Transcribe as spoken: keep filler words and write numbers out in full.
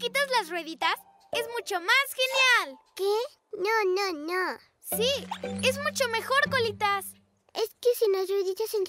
quitas las rueditas, es mucho más genial. ¿Qué? No, no, no. Sí, es mucho mejor, Colitas. Es que sin las rueditas